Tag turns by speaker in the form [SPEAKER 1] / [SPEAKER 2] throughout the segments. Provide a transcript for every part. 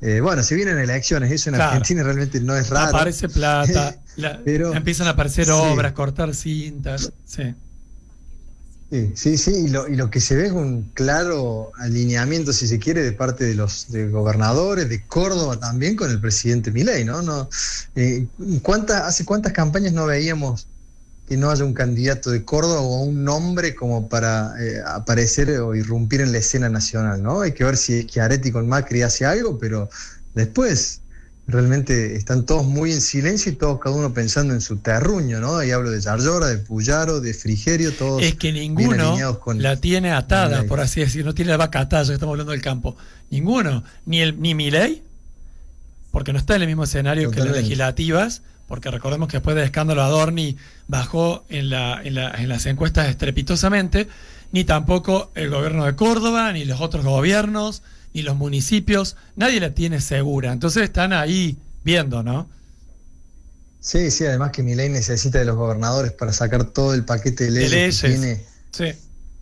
[SPEAKER 1] Bueno, se vienen elecciones, eso en Argentina realmente no es raro.
[SPEAKER 2] Aparece plata,
[SPEAKER 1] pero
[SPEAKER 2] empiezan a aparecer obras, cortar cintas, sí.
[SPEAKER 1] Sí, y lo que se ve es un claro alineamiento, si se quiere, de parte de los gobernadores, de Córdoba también, con el presidente Milei, ¿no? ¿Hace cuántas campañas no veíamos que no haya un candidato de Córdoba o un nombre como para aparecer o irrumpir en la escena nacional, ¿no? Hay que ver si Schiaretti con Macri hace algo, pero después realmente están todos muy en silencio y todos cada uno pensando en su terruño, ¿no? Ahí hablo de Yarlora, de Puyaro, de Frigerio, todos
[SPEAKER 2] es que
[SPEAKER 1] bien
[SPEAKER 2] ninguno
[SPEAKER 1] alineados con
[SPEAKER 2] la tiene atada,
[SPEAKER 1] Milei.
[SPEAKER 2] por así decir, no tiene la vaca atada, ya que estamos hablando del campo. Ninguno, ni Milei, porque no está en el mismo escenario que las
[SPEAKER 1] Totalmente.
[SPEAKER 2] legislativas, porque recordemos que después del escándalo Adorni bajó en las encuestas estrepitosamente, ni tampoco el gobierno de Córdoba, ni los otros gobiernos, ni los municipios, nadie la tiene segura. Entonces están ahí viendo, ¿no?
[SPEAKER 1] Sí, además que Milei necesita de los gobernadores para sacar todo el paquete de leyes que tiene,
[SPEAKER 2] Sí.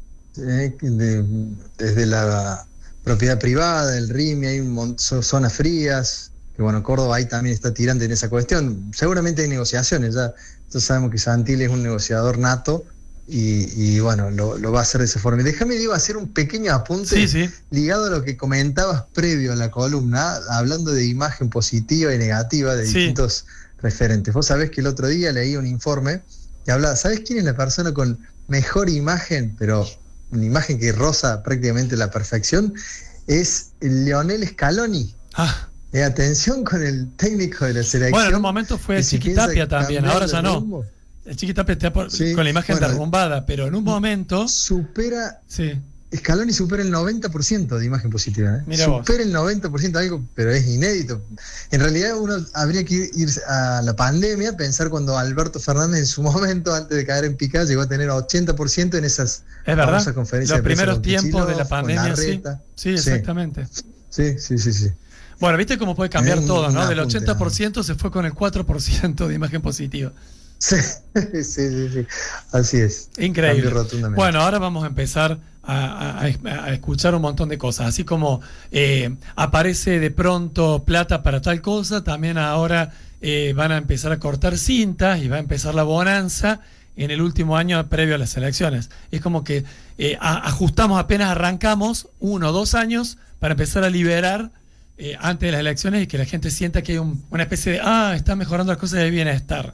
[SPEAKER 1] desde la propiedad privada, el RIMI, hay zonas frías, que bueno, Córdoba ahí también está tirante en esa cuestión. Seguramente hay negociaciones, ya sabemos que Santilli es un negociador nato y bueno, lo va a hacer de esa forma. Y déjame, Diego, hacer un pequeño apunte ligado a lo que comentabas previo a la columna, hablando de imagen positiva y negativa de distintos referentes. Vos sabés que el otro día leí un informe que hablaba, ¿sabés quién es la persona con mejor imagen, pero una imagen que roza prácticamente la perfección? Es Lionel Scaloni. Atención con el técnico de la selección.
[SPEAKER 2] Bueno, en un momento fue Chiquitapia también, ahora ya no. El Chiquitapia está con la imagen derrumbada, pero en un momento
[SPEAKER 1] Scaloni supera el 90% de imagen positiva. Supera el 90%, algo, pero es inédito. En realidad uno habría que ir a la pandemia, pensar cuando Alberto Fernández en su momento, antes de caer en picada, llegó a tener 80% en esas famosas conferencias.
[SPEAKER 2] Los primeros tiempos de la pandemia, sí, exactamente.
[SPEAKER 1] Sí.
[SPEAKER 2] Bueno, viste cómo puede cambiar todo, ¿no? Del 80% se fue con el 4% de imagen positiva.
[SPEAKER 1] Sí, así es.
[SPEAKER 2] Increíble. Bueno, ahora vamos a empezar a escuchar un montón de cosas. Así como aparece de pronto plata para tal cosa, también ahora van a empezar a cortar cintas y va a empezar la bonanza en el último año previo a las elecciones. Es como que ajustamos, apenas arrancamos 1 o 2 años para empezar a liberar antes de las elecciones y que la gente sienta que hay una especie de está mejorando las cosas de bienestar.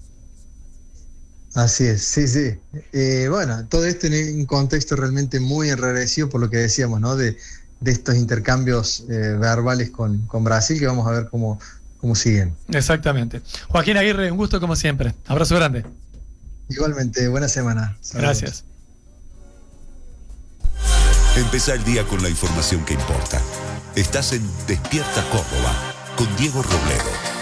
[SPEAKER 1] Así es, sí. Bueno, todo esto en un contexto realmente muy enrarecido por lo que decíamos, ¿no? De estos intercambios verbales con Brasil, que vamos a ver cómo siguen.
[SPEAKER 2] Exactamente. Joaquín Aguirre, un gusto como siempre. Abrazo grande.
[SPEAKER 1] Igualmente, buena semana. Saludos.
[SPEAKER 2] Gracias.
[SPEAKER 3] Empezá el día con la información que importa. Estás en Despierta Córdoba con Diego Robledo.